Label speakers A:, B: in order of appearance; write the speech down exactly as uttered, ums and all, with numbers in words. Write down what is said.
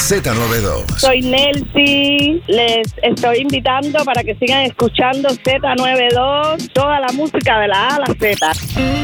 A: Z noventa y dos.
B: Soy Nelcy. Les estoy invitando para que sigan escuchando Z noventa y dos, toda la música de la A a la Z.